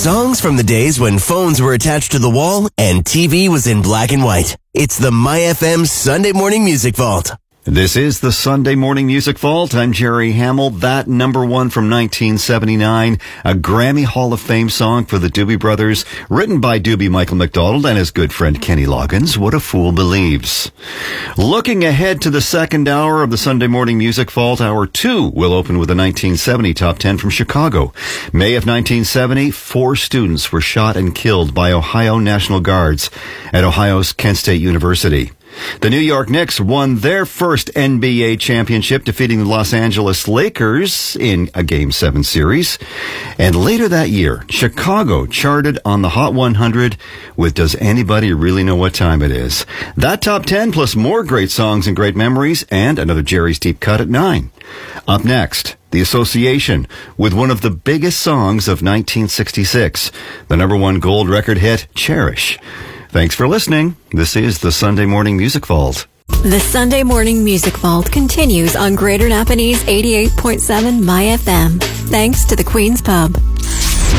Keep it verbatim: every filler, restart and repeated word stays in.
Songs from the days when phones were attached to the wall and T V was in black and white. It's the My F M Sunday Morning Music Vault. This is the Sunday Morning Music Vault. I'm Jerry Hamill. That number one from nineteen seventy-nine, a Grammy Hall of Fame song for the Doobie Brothers, written by Doobie Michael McDonald and his good friend Kenny Loggins. What a Fool Believes. Looking ahead to the second hour of the Sunday Morning Music Vault, hour two will open with a nineteen seventy top ten from Chicago. May of nineteen seventy, four students were shot and killed by Ohio National Guards at Ohio's Kent State University. The New York Knicks won their first N B A championship, defeating the Los Angeles Lakers in a Game seven series. And later that year, Chicago charted on the Hot one hundred with Does Anybody Really Know What Time It Is? That top ten plus more great songs and great memories, and another Jerry's Deep Cut at nine. Up next, The Association with one of the biggest songs of nineteen sixty-six, the number one gold record hit, Cherish. Thanks for listening. This is the Sunday Morning Music Vault. The Sunday Morning Music Vault continues on Greater Napanese eighty-eight point seven My F M. Thanks to the Queen's Pub.